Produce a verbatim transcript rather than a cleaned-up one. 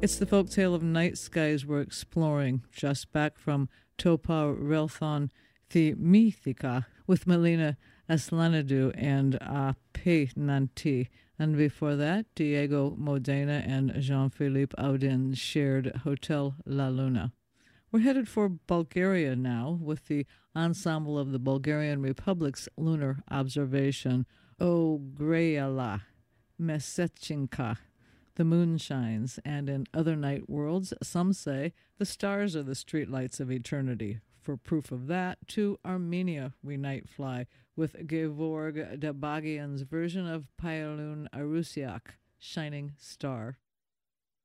It's the folk tale of night skies we're exploring, just back from Topa Relthon the Mythica with Melina Aslanadu and Ape Nanti. And before that, Diego Modena and Jean-Philippe Audin shared Hotel La Luna. We're headed for Bulgaria now with the ensemble of the Bulgarian Republic's lunar observation, O Greyala Mesechinka. The moon shines, and in other night worlds, some say the stars are the streetlights of eternity. For proof of that, to Armenia we night fly with Gevorg Dabagian's version of Payalun Arusiak, Shining Star.